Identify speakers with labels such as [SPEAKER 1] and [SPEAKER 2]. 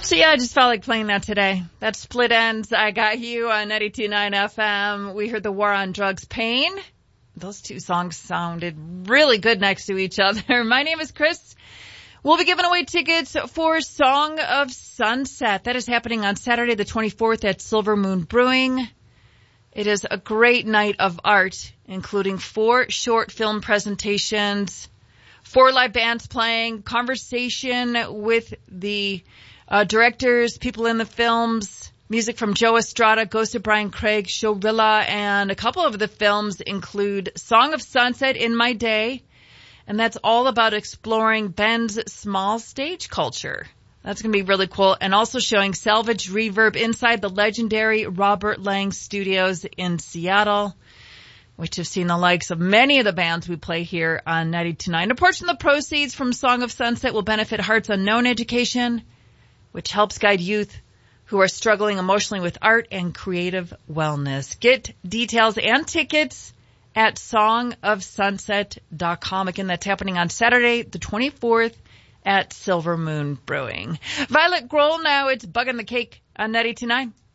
[SPEAKER 1] So yeah, I just felt like playing that today. That's Split Ends, I Got You on 92.9 FM. We heard The War on Drugs, Pain. Those two songs sounded really good next to each other. My name is Chris. We'll be giving away tickets for Song of Sunset. That is happening on Saturday the 24th at Silver Moon Brewing. It is a great night of art, including 4 short film presentations, 4 live bands playing, conversation with the directors, people in the films, music from Joe Estrada, Ghost of Brian Craig, Showrilla, and a couple of the films include Song of Sunset, In My Day, and that's all about exploring Bend's small stage culture. That's going to be really cool, and also showing Salvage Reverb inside the legendary Robert Lang Studios in Seattle, which have seen the likes of many of the bands we play here on 92.9. A portion of the proceeds from Song of Sunset will benefit Hearts Unknown Education, which helps guide youth who are struggling emotionally with art and creative wellness. Get details and tickets at songofsunset.com. Again, that's happening on Saturday, the 24th at Silver Moon Brewing. Violet Grohl now, it's Buggin' the Cake on 92.9.